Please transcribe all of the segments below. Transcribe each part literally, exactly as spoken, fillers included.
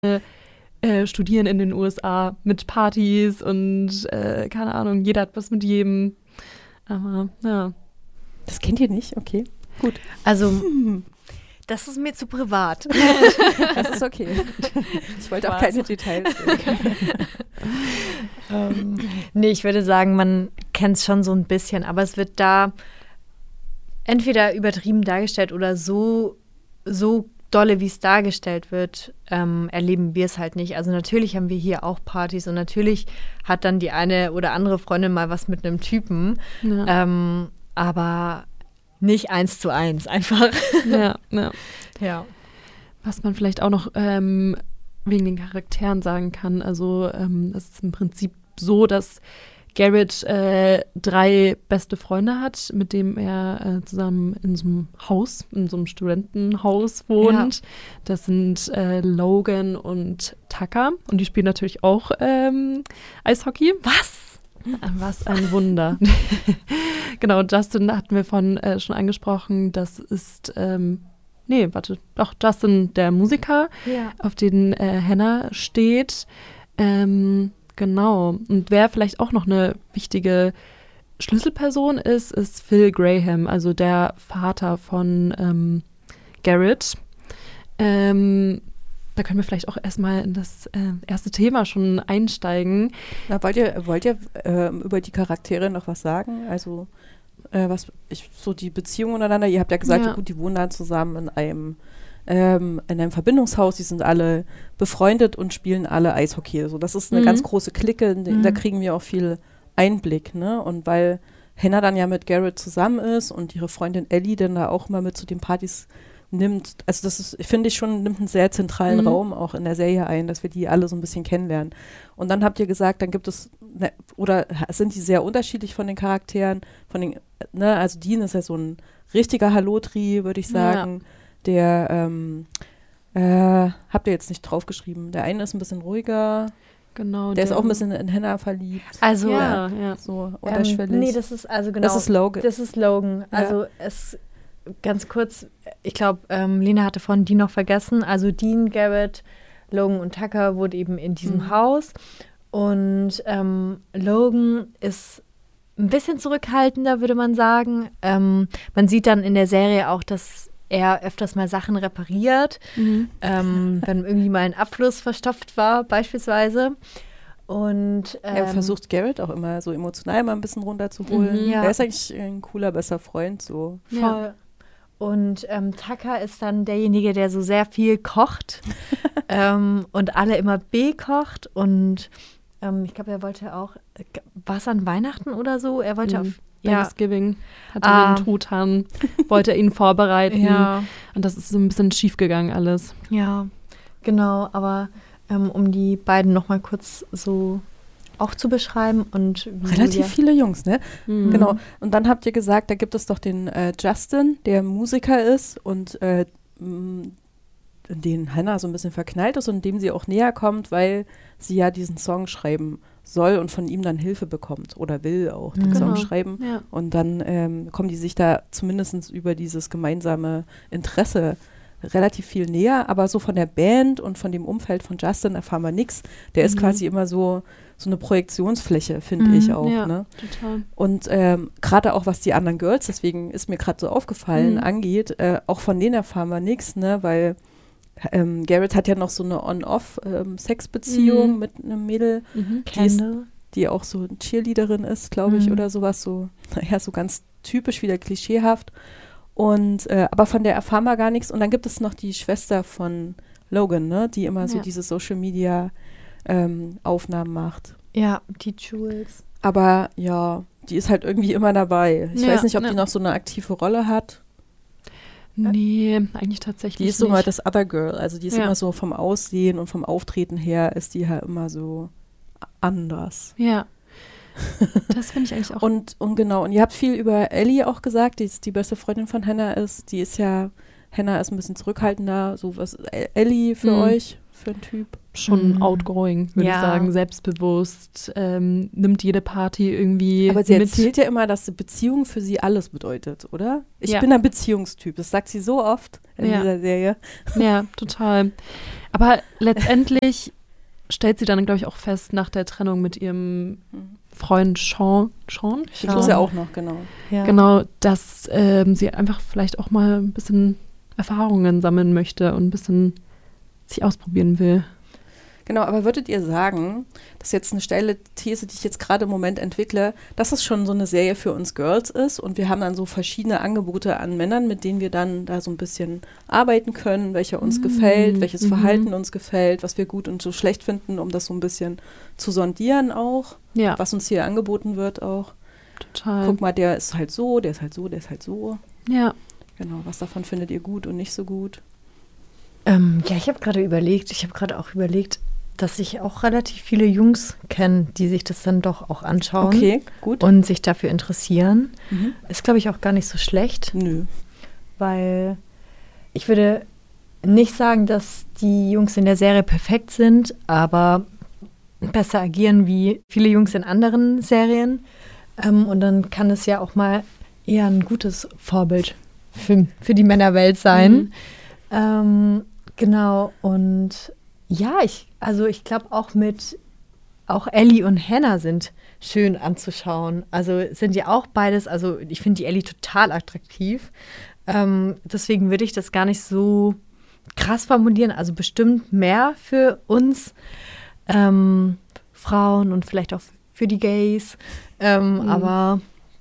äh, studieren in den U S A mit Partys und äh, keine Ahnung, jeder hat was mit jedem. Aber ja. Das kennt ihr nicht? Okay, gut. Also, hm. das ist mir zu privat. Das ist okay. Ich wollte auch keine Details sehen. ähm, nee, ich würde sagen, man kennt es schon so ein bisschen, aber es wird da entweder übertrieben dargestellt oder so, so dolle, wie es dargestellt wird, ähm, erleben wir es halt nicht. Also natürlich haben wir hier auch Partys und natürlich hat dann die eine oder andere Freundin mal was mit einem Typen, ja. ähm, aber nicht eins zu eins, einfach. Ja, ja. ja. Was man vielleicht auch noch ähm, wegen den Charakteren sagen kann, also ähm, es ist im Prinzip so, dass Garrett äh, drei beste Freunde hat, mit dem er äh, zusammen in so einem Haus, in so einem Studentenhaus wohnt. Ja. Das sind äh, Logan und Tucker und die spielen natürlich auch ähm, Eishockey. Was? Was ein Wunder. Genau, Justin hatten wir von äh, schon angesprochen, das ist, ähm, nee, warte, doch, Justin, der Musiker, ja. auf den äh, Hannah steht. Ähm, genau, und wer vielleicht auch noch eine wichtige Schlüsselperson ist, ist Phil Graham, also der Vater von ähm, Garrett. Ähm, Da können wir vielleicht auch erstmal in das äh, erste Thema schon einsteigen. Na, wollt ihr, wollt ihr äh, über die Charaktere noch was sagen? Also, äh, was ich, so die Beziehungen untereinander, ihr habt ja gesagt, ja. gut, die wohnen dann zusammen in einem, ähm, in einem Verbindungshaus, die sind alle befreundet und spielen alle Eishockey. Also, das ist eine mhm. ganz große Clique, mhm. da kriegen wir auch viel Einblick, ne? Und weil Hannah dann ja mit Garrett zusammen ist und ihre Freundin Ellie dann da auch immer mit zu den Partys nimmt, also das ist, finde ich schon, nimmt einen sehr zentralen mhm. Raum auch in der Serie ein, dass wir die alle so ein bisschen kennenlernen. Und dann habt ihr gesagt, dann gibt es, ne, oder sind die sehr unterschiedlich von den Charakteren, von den, ne, also Dean ist ja so ein richtiger Hallotri, würde ich sagen, ja. der, ähm, äh, habt ihr jetzt nicht draufgeschrieben, der eine ist ein bisschen ruhiger, genau, der, der ist auch ein bisschen in Hannah verliebt. Also, ja, ja. so unterschwellig. Ähm, nee, das ist, also genau. Das ist Logan. Das ist Logan, also ja. es ganz kurz, ich glaube, ähm, Lena hatte von Dean noch vergessen. Also Dean, Garrett, Logan und Tucker wohnt eben in diesem mhm. Haus. Und ähm, Logan ist ein bisschen zurückhaltender, würde man sagen. Ähm, man sieht dann in der Serie auch, dass er öfters mal Sachen repariert. Mhm. Ähm, wenn irgendwie mal ein Abfluss verstopft war, beispielsweise. Und ähm, er versucht Garrett auch immer so emotional mal ein bisschen runterzuholen. Mhm, ja. Er ist eigentlich ein cooler, besser Freund. So. Voll. Ja. Und ähm, Tucker ist dann derjenige, der so sehr viel kocht ähm, und alle immer bekocht. Und ähm, ich glaube, er wollte auch, war es an Weihnachten oder so? Er wollte mhm. auf Thanksgiving, ja. hatte ah. den Truthahn, wollte er ihn vorbereiten. Ja. Und das ist so ein bisschen schief gegangen alles. Ja, genau. Aber ähm, um die beiden noch mal kurz so auch zu beschreiben und relativ Julia. viele Jungs, ne? Mhm. Genau. Und dann habt ihr gesagt, da gibt es doch den äh, Justin, der Musiker ist und äh, in den Hannah so ein bisschen verknallt ist und dem sie auch näher kommt, weil sie ja diesen Song schreiben soll und von ihm dann Hilfe bekommt oder will auch den mhm. Song genau. schreiben. Ja. Und dann ähm, kommen die sich da zumindest über dieses gemeinsame Interesse relativ viel näher, aber so von der Band und von dem Umfeld von Justin erfahren wir nichts. Der mhm. ist quasi immer so so eine Projektionsfläche, finde mhm, ich auch. Ja, ne? total. Und ähm, gerade auch, was die anderen Girls, deswegen ist mir gerade so aufgefallen, mhm. angeht, äh, auch von denen erfahren wir nichts, ne? Weil ähm, Garrett hat ja noch so eine On-Off-Sex-Beziehung ähm, mhm. mit einem Mädel, mhm. die, ist, die auch so eine Cheerleaderin ist, glaube ich, mhm. oder sowas, so, naja, so ganz typisch, wieder klischeehaft. Und, äh, aber von der erfahren wir gar nichts. Und dann gibt es noch die Schwester von Logan, ne? Die immer ja. so diese Social-Media Ähm, Aufnahmen macht. Ja, die Jules. Aber ja, die ist halt irgendwie immer dabei. Ich ja, weiß nicht, ob ja. die noch so eine aktive Rolle hat. Nee, eigentlich tatsächlich nicht. Die ist so mal das Other Girl. Also die ist ja. immer so vom Aussehen und vom Auftreten her ist die halt immer so anders. Ja. Das finde ich eigentlich auch. und, und genau, und ihr habt viel über Ellie auch gesagt, die ist die beste Freundin von Hannah ist. Die ist ja, Hannah ist ein bisschen zurückhaltender. So was Ellie für mhm. euch? Für ein Typ? Schon mhm. outgoing, würde ja. ich sagen, selbstbewusst, ähm, nimmt jede Party irgendwie Aber sie mit. erzählt ja immer, dass die Beziehung für sie alles bedeutet, oder? Ich ja. bin ein Beziehungstyp, das sagt sie so oft in ja. dieser Serie. Ja, total. Aber letztendlich stellt sie dann, glaube ich, auch fest, nach der Trennung mit ihrem Freund Sean, Sean? Ich glaube, ja auch noch, genau. Ja. Genau, dass ähm, sie einfach vielleicht auch mal ein bisschen Erfahrungen sammeln möchte und ein bisschen sich ausprobieren will. Genau, aber würdet ihr sagen, das ist jetzt eine steile These, die ich jetzt gerade im Moment entwickle, dass es schon so eine Serie für uns Girls ist und wir haben dann so verschiedene Angebote an Männern, mit denen wir dann da so ein bisschen arbeiten können, welcher uns mm. gefällt, welches mm-hmm. Verhalten uns gefällt, was wir gut und so schlecht finden, um das so ein bisschen zu sondieren auch, ja. was uns hier angeboten wird auch. Total. Guck mal, der ist halt so, der ist halt so, der ist halt so. Ja. Genau, was davon findet ihr gut und nicht so gut? Ähm, ja, ich habe gerade überlegt, ich habe gerade auch überlegt, dass ich auch relativ viele Jungs kenne, die sich das dann doch auch anschauen. Okay, gut. Und sich dafür interessieren. Mhm. Ist, glaube ich, auch gar nicht so schlecht. Nö. Weil ich würde nicht sagen, dass die Jungs in der Serie perfekt sind, aber besser agieren wie viele Jungs in anderen Serien. Ähm, und dann kann es ja auch mal eher ein gutes Vorbild für, für die Männerwelt sein. Mhm. Ähm, genau, und ja, ich, also ich glaube auch mit, auch Ellie und Hannah sind schön anzuschauen. Also sind ja auch beides, also ich finde die Ellie total attraktiv. Ähm, deswegen würde ich das gar nicht so krass formulieren. Also bestimmt mehr für uns ähm, Frauen und vielleicht auch für die Gays. Ähm, mhm. Aber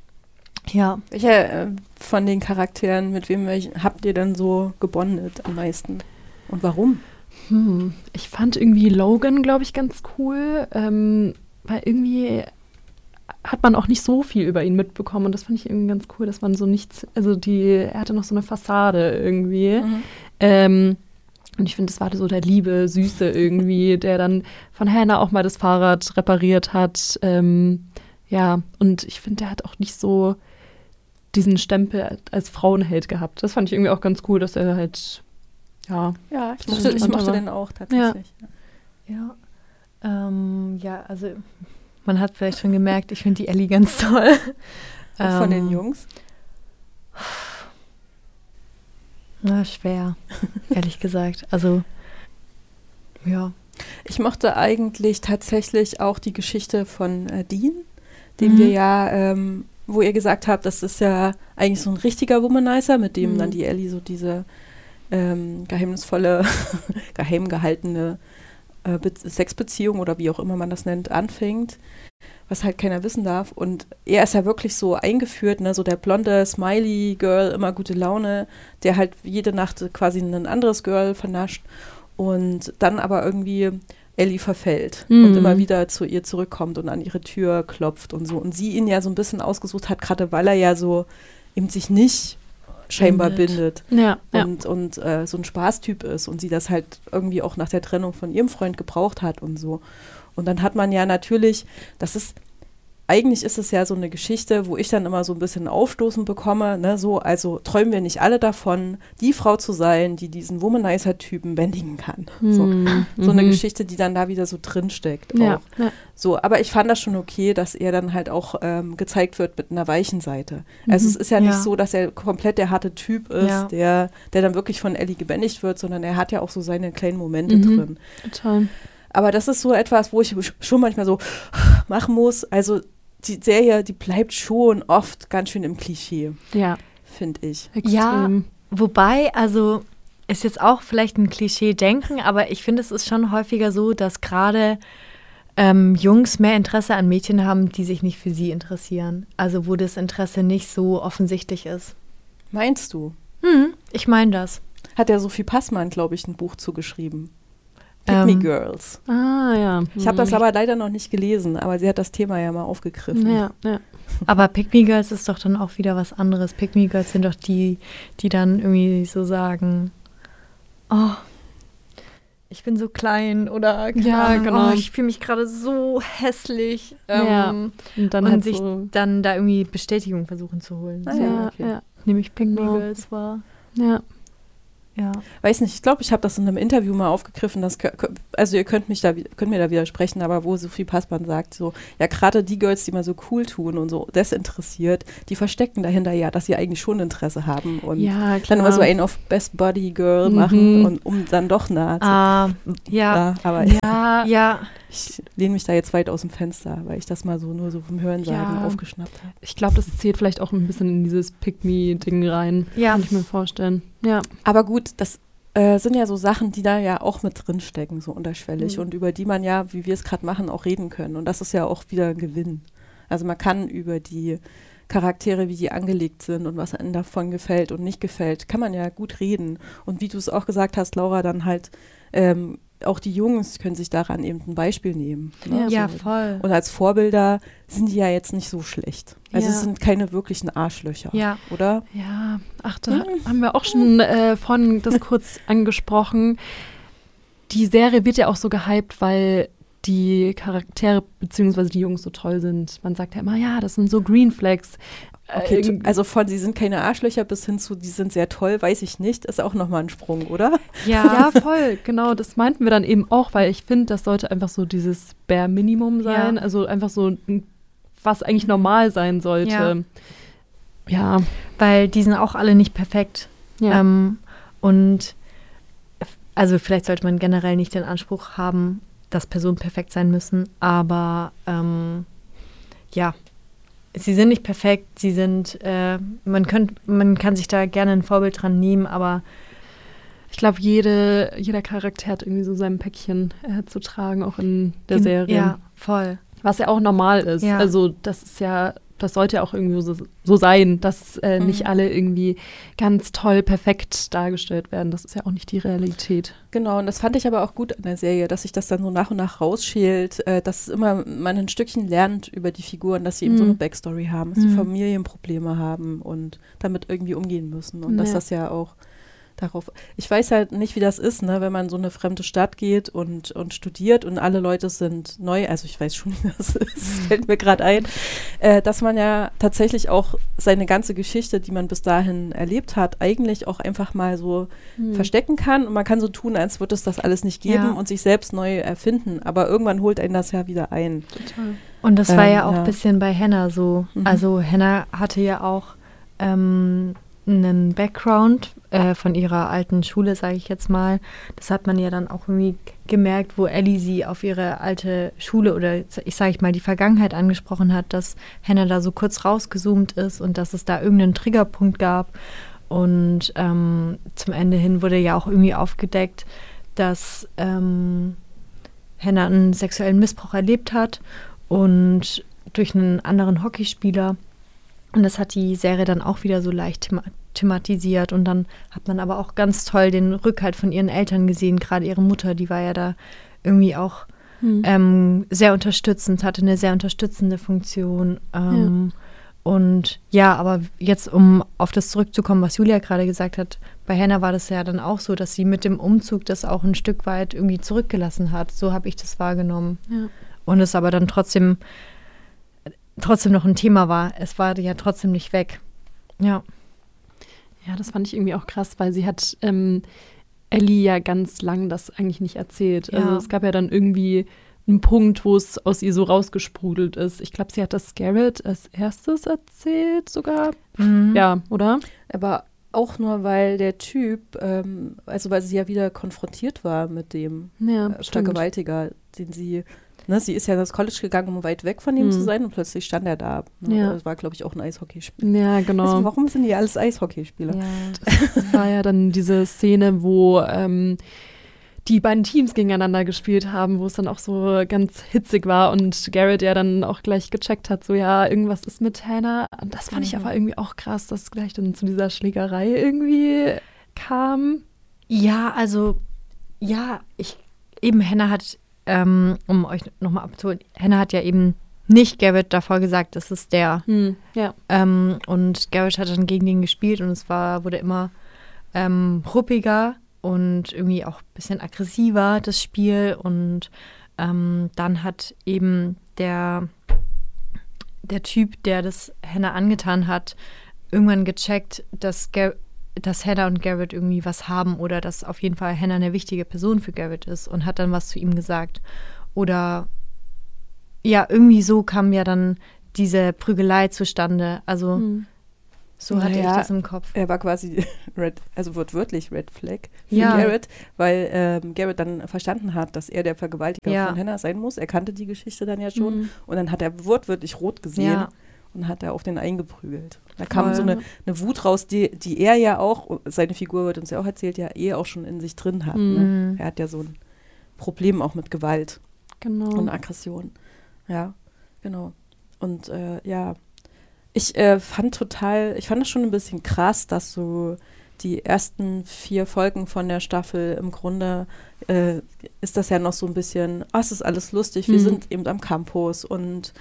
ja. Welcher äh, von den Charakteren, mit wem welch, habt ihr denn so gebondet am meisten? Und warum? Hm. Ich fand irgendwie Logan, glaube ich, ganz cool, ähm, weil irgendwie hat man auch nicht so viel über ihn mitbekommen und das fand ich irgendwie ganz cool, dass man so nichts, also die, er hatte noch so eine Fassade irgendwie. Mhm. Ähm, und ich finde, das war so der liebe, süße irgendwie, der dann von Hannah auch mal das Fahrrad repariert hat. Ähm, ja, und ich finde, der hat auch nicht so diesen Stempel als Frauenheld gehabt. Das fand ich irgendwie auch ganz cool, dass er halt Ja, ja ich mochte, ich mochte den auch tatsächlich. Ja, ja. Ähm, ja, also man hat vielleicht schon gemerkt, ich finde die Ellie ganz toll. Auch ähm, von den Jungs? Na, schwer, ehrlich gesagt. Also, ja. Ich mochte eigentlich tatsächlich auch die Geschichte von äh, Dean, den mhm. wir ja, ähm, wo ihr gesagt habt, das ist ja eigentlich so ein richtiger Womanizer, mit dem mhm. dann die Ellie so diese Ähm, geheimnisvolle, geheim gehaltene äh, Be- Sexbeziehung oder wie auch immer man das nennt, anfängt, was halt keiner wissen darf. Und er ist ja wirklich so eingeführt, ne, so der blonde Smiley-Girl, immer gute Laune, der halt jede Nacht quasi ein anderes Girl vernascht und dann aber irgendwie Ellie verfällt mhm. und immer wieder zu ihr zurückkommt und an ihre Tür klopft und so. Und sie ihn ja so ein bisschen ausgesucht hat, gerade weil er ja so eben sich nicht scheinbar bindet, bindet. Ja, und, ja. und äh, so ein Spaßtyp ist und sie das halt irgendwie auch nach der Trennung von ihrem Freund gebraucht hat und so. Und dann hat man ja natürlich, das ist, eigentlich ist es ja so eine Geschichte, wo ich dann immer so ein bisschen Aufstoßen bekomme, ne, so, also träumen wir nicht alle davon, die Frau zu sein, die diesen Womanizer-Typen bändigen kann. Mm, so, mm-hmm. so eine Geschichte, die dann da wieder so drinsteckt. Ja, ja. So, aber ich fand das schon okay, dass er dann halt auch ähm, gezeigt wird mit einer weichen Seite. Mhm. Also es ist ja nicht ja. so, dass er komplett der harte Typ ist, ja. der, der dann wirklich von Ellie gebändigt wird, sondern er hat ja auch so seine kleinen Momente mhm. drin. Total. Aber das ist so etwas, wo ich schon manchmal so machen muss, also die Serie, die bleibt schon oft ganz schön im Klischee, ja. finde ich. Extrem. Ja, wobei, also ist jetzt auch vielleicht ein Klischee-Denken, aber ich finde, es ist schon häufiger so, dass gerade ähm, Jungs mehr Interesse an Mädchen haben, die sich nicht für sie interessieren. Also wo das Interesse nicht so offensichtlich ist. Meinst du? Hm, ich meine das. Hat ja Sophie Passmann, glaube ich, ein Buch zugeschrieben. Pick Me Girls. Ah, ja. Ich habe das aber leider noch nicht gelesen, aber sie hat das Thema ja mal aufgegriffen. Ja, ja. Aber Pick Me Girls ist doch dann auch wieder was anderes. Pick Me Girls sind doch die, die dann irgendwie so sagen, oh, ich bin so klein oder ja, Ahnung, genau. Oh, ich fühle mich gerade so hässlich. Ähm, ja. Und, dann und halt sich so dann da irgendwie Bestätigung versuchen zu holen. Ah, so, ja, okay. ja. Nämlich Pick Me genau. Girls war. Ja. Ja. Weiß nicht, ich glaube, ich habe das in einem Interview mal aufgegriffen, dass, also ihr könnt mich da, könnt mir da widersprechen, aber wo Sophie Passmann sagt, so, ja, gerade die Girls, die mal so cool tun und so desinteressiert, die verstecken dahinter ja, dass sie eigentlich schon Interesse haben und ja, dann immer so einen auf Best Buddy Girl mhm. machen und um dann doch nah zu. Ah, ja. ja. Aber ja. ja. ich lehne mich da jetzt weit aus dem Fenster, weil ich das mal so nur so vom Hörensagen ja. aufgeschnappt habe. Ich glaube, das zählt vielleicht auch ein bisschen in dieses Pick-Me-Ding rein. Ja. Kann ich mir vorstellen. Ja. Aber gut, das äh, sind ja so Sachen, die da ja auch mit drin stecken, so unterschwellig mhm. und über die man ja, wie wir es gerade machen, auch reden können. Und das ist ja auch wieder ein Gewinn. Also man kann über die Charaktere, wie die angelegt sind und was einem davon gefällt und nicht gefällt, kann man ja gut reden. Und wie du es auch gesagt hast, Laura, dann halt ähm, auch die Jungs können sich daran eben ein Beispiel nehmen. Ne? Ja, so. voll. Und als Vorbilder sind die ja jetzt nicht so schlecht. Also ja. es sind keine wirklichen Arschlöcher, ja. oder? Ja, ach, da mhm. haben wir auch schon äh, vorhin das kurz angesprochen. Die Serie wird ja auch so gehypt, weil die Charaktere bzw. die Jungs so toll sind. Man sagt ja immer, ja, das sind so Green Flags. Okay, äh, also von sie sind keine Arschlöcher bis hin zu, die sind sehr toll, weiß ich nicht, ist auch nochmal ein Sprung, oder? Ja, ja, voll, genau, das meinten wir dann eben auch, weil ich finde, das sollte einfach so dieses Bare Minimum sein, ja. also einfach so, was eigentlich normal sein sollte. Ja, ja. Weil die sind auch alle nicht perfekt. Ja. Ähm, und also vielleicht sollte man generell nicht den Anspruch haben, dass Personen perfekt sein müssen, aber ähm, ja, sie sind nicht perfekt, sie sind, äh, man, könnt, man kann sich da gerne ein Vorbild dran nehmen, aber ich glaube, jede, jeder Charakter hat irgendwie so sein Päckchen äh, zu tragen, auch in der in, Serie. Ja, voll. Was ja auch normal ist. Ja. Also das ist ja, das sollte ja auch irgendwie so, so sein, dass äh, mhm. nicht alle irgendwie ganz toll, perfekt dargestellt werden. Das ist ja auch nicht die Realität. Genau, und das fand ich aber auch gut an der Serie, dass sich das dann so nach und nach rausschält, äh, dass immer man ein Stückchen lernt über die Figuren, dass sie eben mhm. so eine Backstory haben, dass sie mhm. Familienprobleme haben und damit irgendwie umgehen müssen. Und ja. dass das ja auch darauf, ich weiß halt nicht, wie das ist, ne, wenn man so eine fremde Stadt geht und, und studiert und alle Leute sind neu, also ich weiß schon, wie das ist, fällt mir gerade ein, äh, dass man ja tatsächlich auch seine ganze Geschichte, die man bis dahin erlebt hat, eigentlich auch einfach mal so hm. verstecken kann und man kann so tun, als würde es das alles nicht geben ja. und sich selbst neu erfinden, aber irgendwann holt einen das ja wieder ein. Total. Und das ähm, war ja auch ein ja. bisschen bei Hannah so, mhm. also Hannah hatte ja auch ähm, einen Background äh, von ihrer alten Schule, sage ich jetzt mal. Das hat man ja dann auch irgendwie gemerkt, wo Ellie sie auf ihre alte Schule oder ich sage ich mal die Vergangenheit angesprochen hat, dass Hannah da so kurz rausgezoomt ist und dass es da irgendeinen Triggerpunkt gab. Und ähm, zum Ende hin wurde ja auch irgendwie aufgedeckt, dass ähm, Hannah einen sexuellen Missbrauch erlebt hat und durch einen anderen Hockeyspieler. Und das hat die Serie dann auch wieder so leicht thema- thematisiert. Und dann hat man aber auch ganz toll den Rückhalt von ihren Eltern gesehen. Gerade ihre Mutter, die war ja da irgendwie auch hm. ähm, sehr unterstützend, hatte eine sehr unterstützende Funktion. Ähm, ja. Und ja, aber jetzt, um auf das zurückzukommen, was Julia gerade gesagt hat, bei Hannah war das ja dann auch so, dass sie mit dem Umzug das auch ein Stück weit irgendwie zurückgelassen hat. So habe ich das wahrgenommen. Ja. Und es aber dann trotzdem trotzdem noch ein Thema war. Es war ja trotzdem nicht weg. Ja. Ja, das fand ich irgendwie auch krass, weil sie hat ähm, Ellie ja ganz lang das eigentlich nicht erzählt. Ja. Also es gab ja dann irgendwie einen Punkt, wo es aus ihr so rausgesprudelt ist. Ich glaube, sie hat das Garrett als erstes erzählt sogar. Mhm. Ja, oder? Aber auch nur, weil der Typ, ähm, also weil sie ja wieder konfrontiert war mit dem ja, äh, Vergewaltiger, den sie Ne, sie ist ja ins College gegangen, um weit weg von ihm mhm. zu sein und plötzlich stand er da. Ne? Ja. Das war, glaube ich, auch ein Eishockeyspiel. Ja, genau. Also, warum sind die alles Eishockeyspieler? Ja. Das war ja dann diese Szene, wo ähm, die beiden Teams gegeneinander gespielt haben, wo es dann auch so ganz hitzig war und Garrett ja dann auch gleich gecheckt hat, so ja, irgendwas ist mit Hannah. Und das fand mhm. ich aber irgendwie auch krass, dass es gleich dann zu dieser Schlägerei irgendwie kam. Ja, also, ja, ich, eben Hannah hat Ähm, um euch nochmal abzuholen, Hannah hat ja eben nicht Garrett davor gesagt, das ist der. Hm, ja. Ähm, und Garrett hat dann gegen den gespielt und es war, wurde immer ähm, ruppiger und irgendwie auch ein bisschen aggressiver, das Spiel. Und ähm, dann hat eben der, der Typ, der das Hannah angetan hat, irgendwann gecheckt, dass Gar- dass Hannah und Garrett irgendwie was haben oder dass auf jeden Fall Hannah eine wichtige Person für Garrett ist und hat dann was zu ihm gesagt. Oder ja, irgendwie so kam ja dann diese Prügelei zustande. Also hm. so hatte naja, ich das im Kopf. Er war quasi Red, also wortwörtlich Red Flag für ja. Garrett, weil ähm, Garrett dann verstanden hat, dass er der Vergewaltiger ja. von Hannah sein muss. Er kannte die Geschichte dann ja schon. Mhm. Und dann hat er wortwörtlich rot gesehen ja. und hat er auf den eingeprügelt. Da Voll. kam so eine, eine Wut raus, die, die er ja auch, seine Figur wird uns ja auch erzählt, ja eh auch schon in sich drin hat. Mhm. Ne? Er hat ja so ein Problem auch mit Gewalt genau. und Aggression. Ja, genau. Und äh, ja, ich äh, fand total, ich fand das schon ein bisschen krass, dass so die ersten vier Folgen von der Staffel im Grunde äh, ist das ja noch so ein bisschen, oh, es ist alles lustig, wir mhm. sind eben am Campus und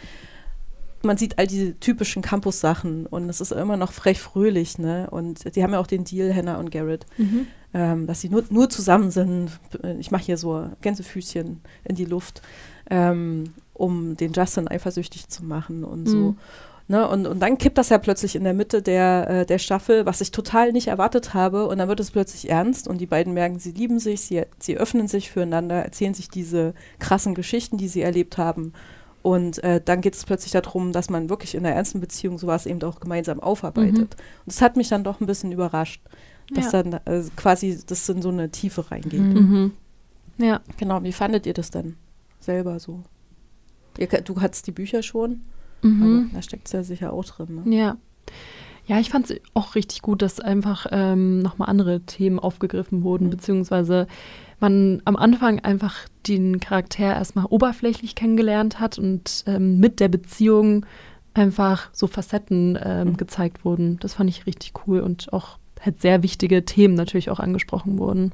man sieht all diese typischen Campus-Sachen und es ist immer noch frech fröhlich, ne? Und die haben ja auch den Deal, Hannah und Garrett, mhm. ähm, dass sie nur, nur zusammen sind. Ich mache hier so Gänsefüßchen in die Luft, ähm, um den Justin eifersüchtig zu machen und mhm. so. Ne, und, und dann kippt das ja plötzlich in der Mitte der, äh, der Staffel, was ich total nicht erwartet habe. Und dann wird es plötzlich ernst und die beiden merken, sie lieben sich, sie, sie öffnen sich füreinander, erzählen sich diese krassen Geschichten, die sie erlebt haben. Und äh, dann geht es plötzlich darum, dass man wirklich in einer ernsten Beziehung sowas eben auch gemeinsam aufarbeitet. Mhm. Und das hat mich dann doch ein bisschen überrascht, dass ja. dann äh, quasi das in so eine Tiefe reingeht. Mhm. Ja. Genau, wie fandet ihr das denn selber so? Ihr, du hattest die Bücher schon? Mhm. Aber da steckt es ja sicher auch drin. Ne? Ja. Ja, ich fand es auch richtig gut, dass einfach ähm, nochmal andere Themen aufgegriffen wurden, mhm. beziehungsweise man am Anfang einfach den Charakter erstmal oberflächlich kennengelernt hat und ähm, mit der Beziehung einfach so Facetten ähm, mhm. gezeigt wurden. Das fand ich richtig cool und auch halt sehr wichtige Themen natürlich auch angesprochen wurden.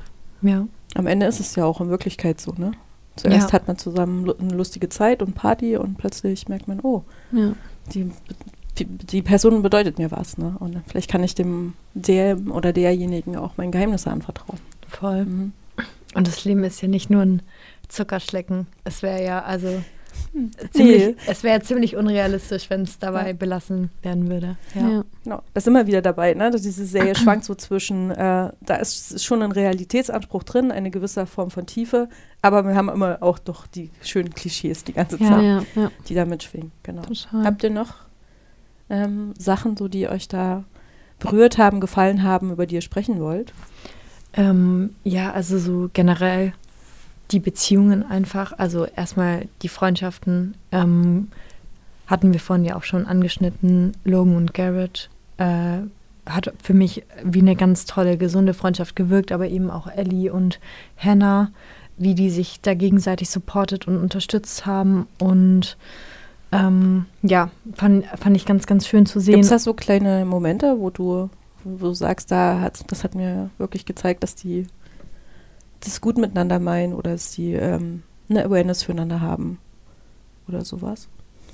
Ja. Am Ende ist es ja auch in Wirklichkeit so, ne? Zuerst ja. hat man zusammen eine lustige Zeit und Party und plötzlich merkt man, oh, ja. die, die, die Person bedeutet mir was, ne? Und vielleicht kann ich dem dem oder derjenigen auch mein Geheimnis anvertrauen. Voll. Mhm. Und das Leben ist ja nicht nur ein Zuckerschlecken. Es wäre ja also hm. ziemlich, nee. es wäre ziemlich unrealistisch, wenn es dabei ja. belassen werden würde. Ja. Ja. Genau. Da sind wir wieder dabei, ne? Diese Serie schwankt so zwischen, äh, da ist, ist schon ein Realitätsanspruch drin, eine gewisse Form von Tiefe, aber wir haben immer auch doch die schönen Klischees die ganze ja, Zeit, ja, ja. die da mitschwingen. Genau. Total. Habt ihr noch ähm, Sachen, so die euch da berührt haben, gefallen haben, über die ihr sprechen wollt? Ähm, ja, also so generell die Beziehungen einfach, also erstmal die Freundschaften, ähm, hatten wir vorhin ja auch schon angeschnitten, Logan und Garrett, äh, hat für mich wie eine ganz tolle, gesunde Freundschaft gewirkt, aber eben auch Ellie und Hannah, wie die sich da gegenseitig supportet und unterstützt haben und ähm, ja, fand, fand ich ganz, ganz schön zu sehen. Gibt es da so kleine Momente, wo du wo du sagst, da hat, das hat mir wirklich gezeigt, dass die das gut miteinander meinen oder dass die ähm, eine Awareness füreinander haben oder sowas?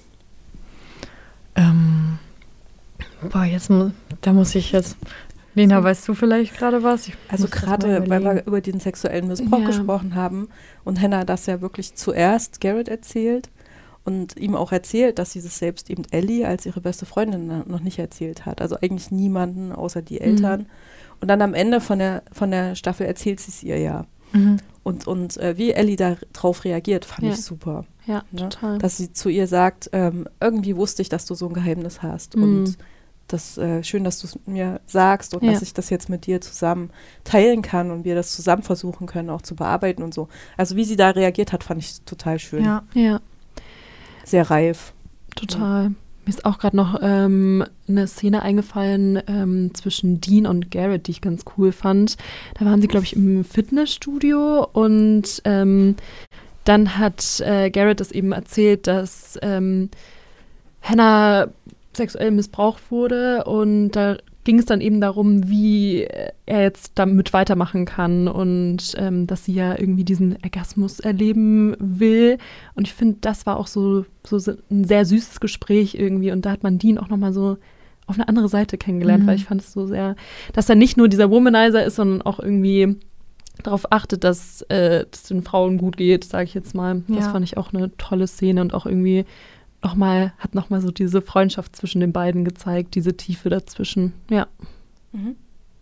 Ähm, boah, jetzt mu- da muss ich jetzt, Lena, weißt du vielleicht gerade was? Ich also gerade, weil wir über den sexuellen Missbrauch ja. gesprochen haben und Hannah das ja wirklich zuerst Garrett erzählt und ihm auch erzählt, dass sie das selbst eben Ellie als ihre beste Freundin noch nicht erzählt hat. Also eigentlich niemanden außer die Eltern. Mhm. Und dann am Ende von der, von der Staffel erzählt sie es ihr ja. Mhm. Und, und äh, wie Ellie darauf reagiert, fand ja. ich super. Ja, ne? total. Dass sie zu ihr sagt, ähm, irgendwie wusste ich, dass du so ein Geheimnis hast. Mhm. Und das äh, schön, dass du es mir sagst und ja. dass ich das jetzt mit dir zusammen teilen kann und wir das zusammen versuchen können, auch zu bearbeiten und so. Also wie sie da reagiert hat, fand ich total schön. Ja. Ja. Sehr reif. Total. Ja. Mir ist auch gerade noch ähm, eine Szene eingefallen ähm, zwischen Dean und Garrett, die ich ganz cool fand. Da waren sie, glaube ich, im Fitnessstudio und ähm, dann hat äh, Garrett es eben erzählt, dass ähm, Hannah sexuell missbraucht wurde und da ging es dann eben darum, wie er jetzt damit weitermachen kann und ähm, dass sie ja irgendwie diesen Orgasmus erleben will. Und ich finde, das war auch so, so ein sehr süßes Gespräch irgendwie. Und da hat man Dean auch nochmal so auf eine andere Seite kennengelernt, mhm. weil ich fand es so sehr, dass er nicht nur dieser Womanizer ist, sondern auch irgendwie darauf achtet, dass äh, es den Frauen gut geht, sage ich jetzt mal. Das ja. fand ich auch eine tolle Szene und auch irgendwie noch mal, hat nochmal so diese Freundschaft zwischen den beiden gezeigt, diese Tiefe dazwischen, ja. Mhm.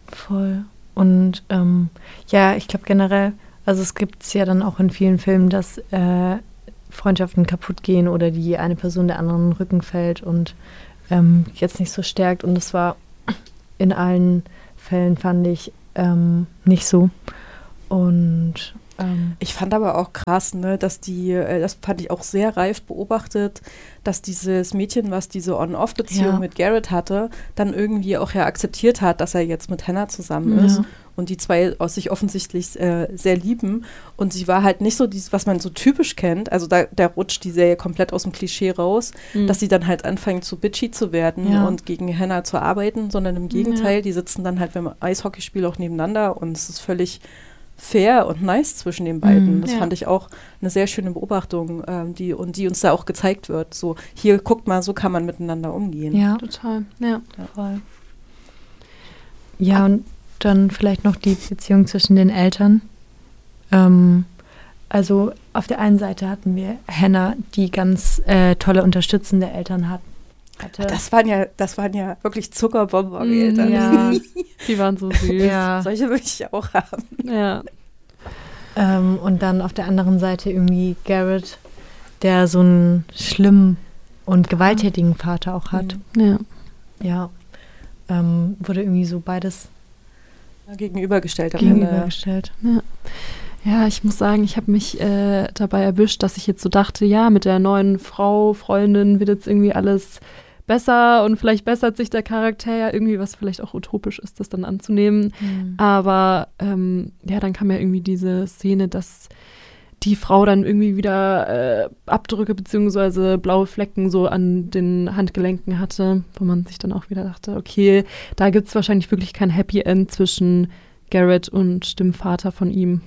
Voll. Und ähm, ja, ich glaube generell, also es gibt es ja dann auch in vielen Filmen, dass äh, Freundschaften kaputt gehen oder die eine Person der anderen in den Rücken fällt und ähm, jetzt nicht so stärkt. Und das war in allen Fällen, fand ich, ähm, nicht so. Und ähm, ich fand aber auch krass, ne, dass die, äh, das fand ich auch sehr reif beobachtet, dass dieses Mädchen, was diese On-Off-Beziehung Ja. mit Garrett hatte, dann irgendwie auch ja akzeptiert hat, dass er jetzt mit Hannah zusammen ist. Ja. Und die zwei aus sich offensichtlich äh, sehr lieben. Und sie war halt nicht so dieses, was man so typisch kennt. Also da, da rutscht die Serie komplett aus dem Klischee raus, Mhm. dass sie dann halt anfangen zu bitchy zu werden Ja. und gegen Hannah zu arbeiten, sondern im Gegenteil, die sitzen dann halt beim Eishockeyspiel auch nebeneinander und es ist völlig fair und nice zwischen den beiden. Mhm. Das Ja. fand ich auch eine sehr schöne Beobachtung, ähm, die, und die uns da auch gezeigt wird. So, hier, guckt mal, so kann man miteinander umgehen. ja, Total, ja. voll. Ja, und dann vielleicht noch die Beziehung zwischen den Eltern. Ähm, also auf der einen Seite hatten wir Hannah, die ganz äh, tolle unterstützende Eltern hat, hatte. Das waren ja, das waren ja wirklich Zuckerbomben, Mm, Eltern. ja. Die waren so süß. Ja. Solche würde ich auch haben. Ja. Ähm, und dann auf der anderen Seite irgendwie Garrett, der so einen schlimmen und gewalttätigen Vater auch hat. Ja. Ja, ähm, wurde irgendwie so beides Gegenübergestellt am Ende. gegenübergestellt. Ja. Ja, ich muss sagen, ich habe mich äh, dabei erwischt, dass ich jetzt so dachte, ja, mit der neuen Frau, Freundin wird jetzt irgendwie alles besser und vielleicht bessert sich der Charakter ja irgendwie, was vielleicht auch utopisch ist, das dann anzunehmen. Mhm. Aber ähm, ja, dann kam ja irgendwie diese Szene, dass die Frau dann irgendwie wieder äh, Abdrücke beziehungsweise blaue Flecken so an den Handgelenken hatte, wo man sich dann auch wieder dachte, okay, da gibt es wahrscheinlich wirklich kein Happy End zwischen Garrett und dem Vater von ihm.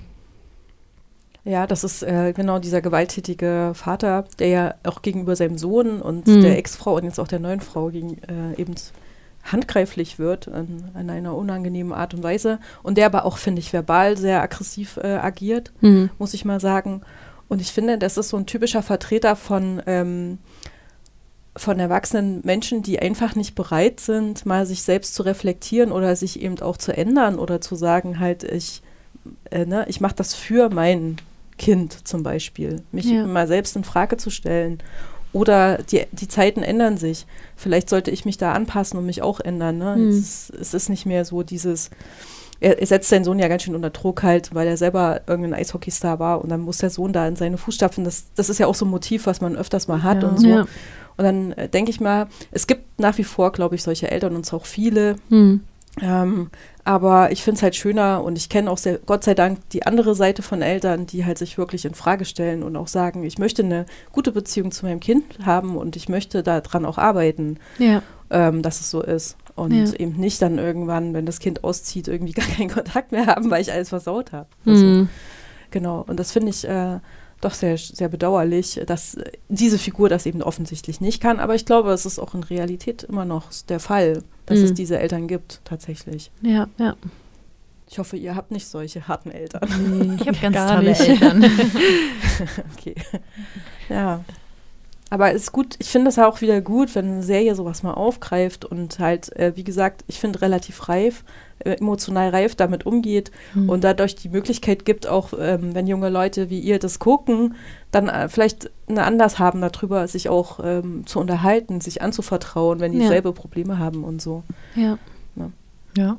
Ja, das ist äh, genau dieser gewalttätige Vater, der ja auch gegenüber seinem Sohn und Mhm. der Ex-Frau und jetzt auch der neuen Frau gegen, äh, eben handgreiflich wird in, in einer unangenehmen Art und Weise. Und der aber auch, finde ich, verbal sehr aggressiv äh, agiert, Mhm. muss ich mal sagen. Und ich finde, das ist so ein typischer Vertreter von, ähm, von erwachsenen Menschen, die einfach nicht bereit sind, mal sich selbst zu reflektieren oder sich eben auch zu ändern oder zu sagen, halt, ich, äh, ne, ich mache das für mein Kind zum Beispiel, mich Ja. mal selbst in Frage zu stellen. Oder die, die Zeiten ändern sich. Vielleicht sollte ich mich da anpassen und mich auch ändern. Ne? Mhm. Es, ist, es ist nicht mehr so dieses, er, er setzt seinen Sohn ja ganz schön unter Druck halt, weil er selber irgendein Eishockeystar war und dann muss der Sohn da in seine Fußstapfen. Das, das ist ja auch so ein Motiv, was man öfters mal hat Ja. und so. Ja. Und dann äh, denke ich mal, es gibt nach wie vor, glaube ich, solche Eltern und auch viele. Mhm. Ähm, aber ich finde es halt schöner und ich kenne auch sehr, Gott sei Dank die andere Seite von Eltern, die halt sich wirklich in Frage stellen und auch sagen, ich möchte eine gute Beziehung zu meinem Kind haben und ich möchte daran auch arbeiten, Ja. ähm, dass es so ist. Und Ja. eben nicht dann irgendwann, wenn das Kind auszieht, irgendwie gar keinen Kontakt mehr haben, weil ich alles versaut habe. Also, Mhm. genau. Und das finde ich äh, doch sehr, sehr bedauerlich, dass äh, diese Figur das eben offensichtlich nicht kann. Aber ich glaube, es ist auch in Realität immer noch der Fall, dass Mhm. es diese Eltern gibt, tatsächlich. Ja, ja. Ich hoffe, ihr habt nicht solche harten Eltern. Nee, Ich habe ganz gar tolle nicht. Eltern. Okay. Ja. Aber es ist gut, ich finde es auch wieder gut, wenn eine Serie sowas mal aufgreift und halt, äh, wie gesagt, ich finde relativ reif, äh, emotional reif damit umgeht Mhm. und dadurch die Möglichkeit gibt, auch ähm, wenn junge Leute wie ihr das gucken, dann äh, vielleicht eine Anlass haben, darüber sich auch ähm, zu unterhalten, sich anzuvertrauen, wenn die Ja. selbe Probleme haben und so. Ja. Ja.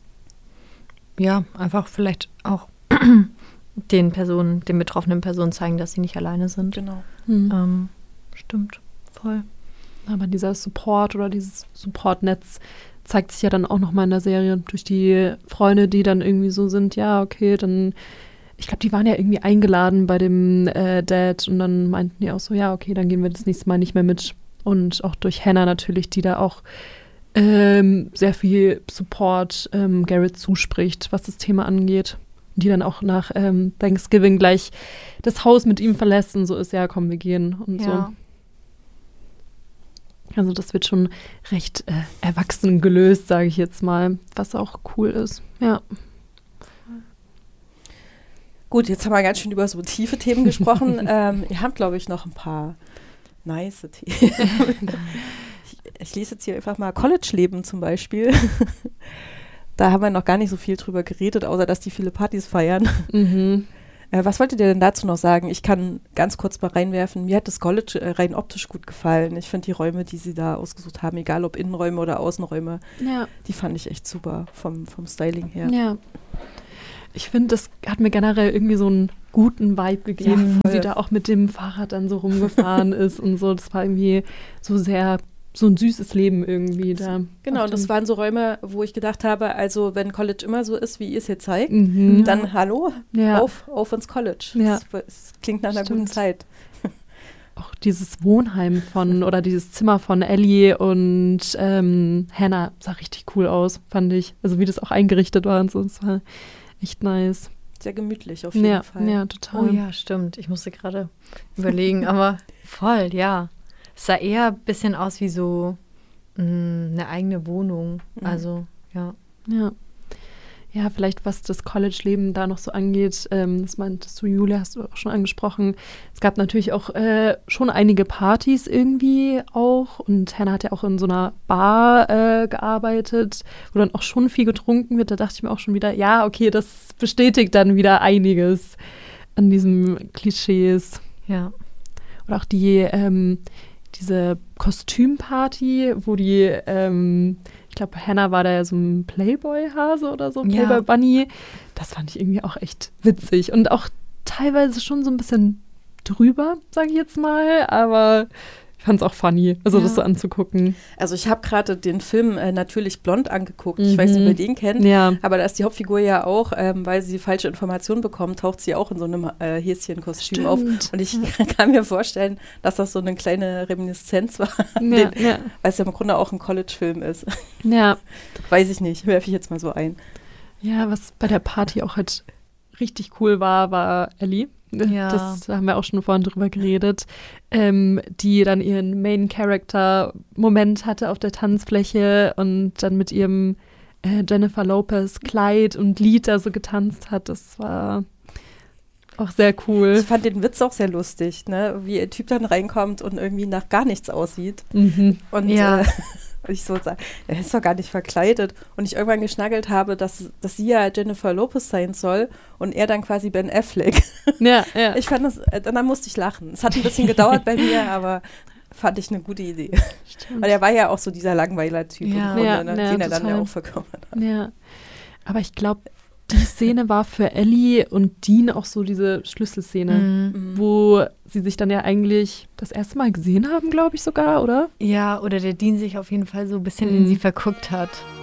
Ja, einfach vielleicht auch den Personen, den betroffenen Personen zeigen, dass sie nicht alleine sind. Genau. Mhm. Ähm, stimmt, voll. Aber dieser Support oder dieses Supportnetz zeigt sich ja dann auch nochmal in der Serie durch die Freunde, die dann irgendwie so sind, ja, okay, dann, ich glaube, die waren ja irgendwie eingeladen bei dem äh, Dad und dann meinten die auch so, ja, okay, dann gehen wir das nächste Mal nicht mehr mit. Und auch durch Hannah natürlich, die da auch ähm, sehr viel Support ähm, Garrett zuspricht, was das Thema angeht. Die dann auch nach ähm, Thanksgiving gleich das Haus mit ihm verlässt und so ist, ja, komm, wir gehen und so. Also das wird schon recht äh, erwachsen gelöst, sage ich jetzt mal, was auch cool ist. Ja. Gut, jetzt haben wir ganz schön über so tiefe Themen gesprochen. ähm, ihr habt, glaube ich, noch ein paar nice Themen. ich, ich lese jetzt hier einfach mal College-Leben zum Beispiel. Da haben wir noch gar nicht so viel drüber geredet, außer dass die viele Partys feiern. Mhm. Äh, was wolltet ihr denn dazu noch sagen? Ich kann ganz kurz mal reinwerfen. Mir hat das College äh, rein optisch gut gefallen. Ich finde die Räume, die sie da ausgesucht haben, egal ob Innenräume oder Außenräume, Ja. die fand ich echt super vom, vom Styling her. Ja. Ich finde, das hat mir generell irgendwie so einen guten Vibe gegeben, Ja, wie voll. sie da auch mit dem Fahrrad dann so rumgefahren ist und so. Das war irgendwie so sehr, so ein süßes Leben irgendwie da. Genau, Auf das dem- waren so Räume, wo ich gedacht habe, also wenn College immer so ist, wie ihr es hier zeigt, Mhm. dann hallo, ja. auf, auf ins College. Ja. Das, das klingt nach einer Stimmt. guten Zeit. Auch dieses Wohnheim von, oder dieses Zimmer von Ellie und ähm, Hannah sah richtig cool aus, fand ich. Also wie das auch eingerichtet war und so, das war echt nice. Sehr gemütlich auf jeden Ja, Fall. ja, total. Oh ja, stimmt. Ich musste gerade überlegen, aber voll, ja. Es sah eher ein bisschen aus wie so mh, eine eigene Wohnung. Mhm. Also, ja. Ja. Ja, vielleicht was das College-Leben da noch so angeht, ähm, das meintest du, Julia, hast du auch schon angesprochen. Es gab natürlich auch äh, schon einige Partys irgendwie auch und Hannah hat ja auch in so einer Bar äh, gearbeitet, wo dann auch schon viel getrunken wird. Da dachte ich mir auch schon wieder, ja, okay, das bestätigt dann wieder einiges an diesen Klischees. Ja. Oder auch die, ähm, diese Kostümparty, wo die, ähm, ich glaube, Hannah war da ja so ein Playboy-Hase oder so, Ja. Playboy-Bunny. Das fand ich irgendwie auch echt witzig. Und auch teilweise schon so ein bisschen drüber, sage ich jetzt mal. Aber ich fand es auch funny, also Ja. das so anzugucken. Also ich habe gerade den Film äh, Natürlich blond angeguckt. Mhm. Ich weiß nicht, ob ihr den kennt. Ja. Aber da ist die Hauptfigur ja auch, ähm, weil sie falsche Informationen bekommt, taucht sie auch in so einem äh, Häschenkostüm auf. Stimmt. Und ich kann mir vorstellen, dass das so eine kleine Reminiszenz war, Ja, den, ja, weil es ja im Grunde auch ein College-Film ist. ja. Weiß ich nicht, werfe ich jetzt mal so ein. Ja, was bei der Party auch halt richtig cool war, war Ellie. Ja. Das da haben wir auch schon vorhin drüber geredet, ähm, die dann ihren Main-Character-Moment hatte auf der Tanzfläche und dann mit ihrem äh, Jennifer Lopez Kleid und Lied da so getanzt hat. Das war auch sehr cool. Ich fand den Witz auch sehr lustig, ne? Wie ein Typ dann reinkommt und irgendwie nach gar nichts aussieht. Mhm. Und Ja. äh, ich so sage, er ist doch gar nicht verkleidet. Und ich irgendwann geschnaggelt habe, dass, dass sie ja Jennifer Lopez sein soll und er dann quasi Ben Affleck. Ja, ja. Ich fand das, äh, dann musste ich lachen. Es hat ein bisschen gedauert bei mir, aber fand ich eine gute Idee. Stimmt. Weil er war ja auch so dieser Langweiler-Typ, Ja. im Grunde, Ja, ne? ja, den er dann ja total. auch verkörpert hat. Ja, aber ich glaube, die Szene war für Ellie und Dean auch so diese Schlüsselszene, Mhm. wo sie sich dann ja eigentlich das erste Mal gesehen haben, glaube ich sogar, oder? Ja, oder der Dean sich auf jeden Fall so ein bisschen Mhm. in sie verguckt hat.